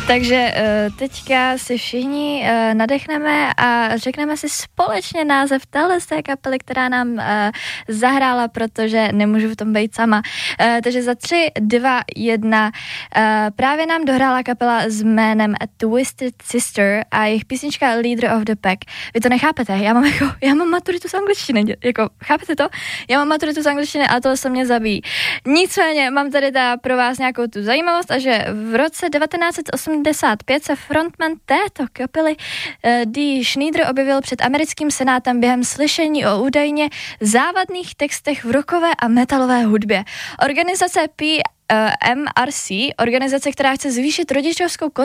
Takže teďka si všichni nadechneme a řekneme si společně název téhle z té kapely, která nám zahrála, protože nemůžu v tom být sama. Takže za 3, 2, 1 právě nám dohrála kapela s jménem Twisted Sister a jejich písnička Leader of the Pack. Vy to nechápete, já mám maturitu z angličtiny, jako chápete to? Já mám maturitu z angličtiny a to se mě zabíjí. Nicméně mám tady pro vás nějakou tu zajímavost a že v roce 1985 se frontman této kapely Dee Snider objevil před americkým senátem během slyšení o údajně závadných textech v rockové a metalové hudbě. Organizace PMRC, organizace, která chce zvýšit rodičovskou